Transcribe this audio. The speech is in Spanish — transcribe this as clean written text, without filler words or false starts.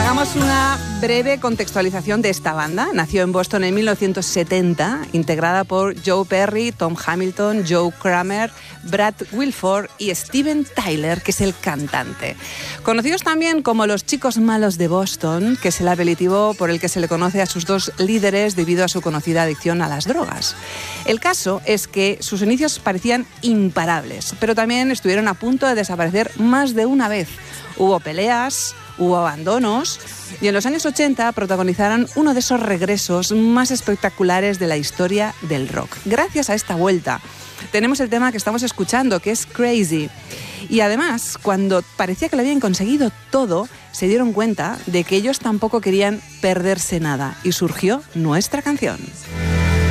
Hagamos una breve contextualización de esta banda. Nació en Boston en 1970, integrada por Joe Perry, Tom Hamilton, Joe Kramer, Brad Wilford y Steven Tyler, que es el cantante. Conocidos también como los Chicos Malos de Boston, que es el apelativo por el que se le conoce a sus dos líderes debido a su conocida adicción a las drogas. El caso es que sus inicios parecían imparables, pero también estuvieron a punto de desaparecer más de una vez. Hubo peleas, hubo abandonos y en los años 80 protagonizaron uno de esos regresos más espectaculares de la historia del rock. Gracias a esta vuelta tenemos el tema que estamos escuchando, que es Crazy. Y además, cuando parecía que lo habían conseguido todo, se dieron cuenta de que ellos tampoco querían perderse nada y surgió nuestra canción.